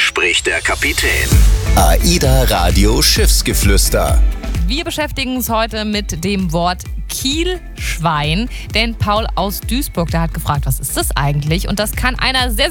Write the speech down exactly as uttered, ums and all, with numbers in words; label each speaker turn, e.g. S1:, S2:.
S1: spricht der Kapitän.
S2: AIDA Radio Schiffsgeflüster.
S3: Wir beschäftigen uns heute mit dem Wort Kielschwein, denn Paul aus Duisburg, der hat gefragt, was ist das eigentlich? Und das kann einer sehr